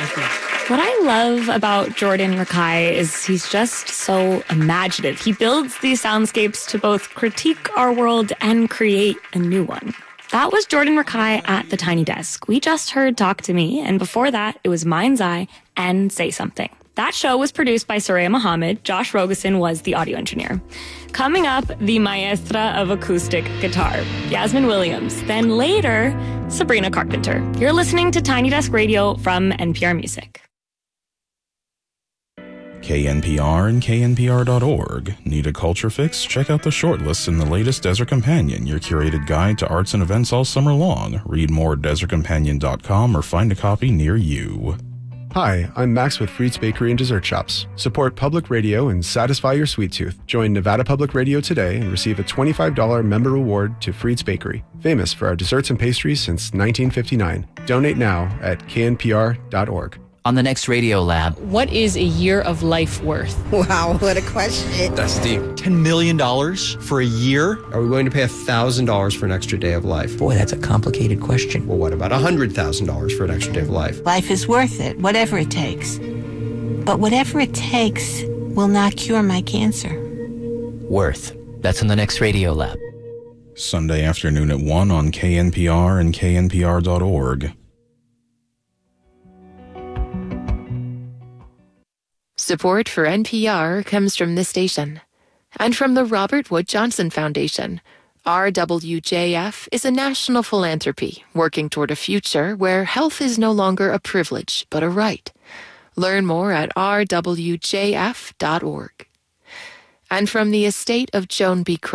What I love about Jordan Rakai is he's just so imaginative. He builds these soundscapes to both critique our world and create a new one. That was Jordan Rakai at the Tiny Desk. We just heard Talk to Me, and before that, it was Mind's Eye and Say Something. That show was produced by Soraya Mohammed. Josh Rogosin was the audio engineer. Coming up, the maestra of acoustic guitar, Yasmin Williams. Then later, Sabrina Carpenter. You're listening to Tiny Desk Radio from NPR Music. KNPR and KNPR.org. Need a culture fix? Check out the shortlists in the latest Desert Companion, your curated guide to arts and events all summer long. Read more at desertcompanion.com or find a copy near you. Hi, I'm Max with Fried's Bakery and Dessert Shops. Support public radio and satisfy your sweet tooth. Join Nevada Public Radio today and receive a $25 member reward to Fried's Bakery, famous for our desserts and pastries since 1959. Donate now at knpr.org. On the next Radio Lab. What is a year of life worth? Wow, what a question. That's deep. $10 million for a year? Are we willing to pay $1,000 for an extra day of life? Boy, that's a complicated question. Well, what about $100,000 for an extra day of life? Life is worth it, whatever it takes. But whatever it takes will not cure my cancer. Worth. That's on the next Radio Lab. Sunday afternoon at 1 on KNPR and KNPR.org. Support for NPR comes from this station and from the Robert Wood Johnson Foundation. RWJF is a national philanthropy working toward a future where health is no longer a privilege but a right. Learn more at rwjf.org. And from the estate of Joan B.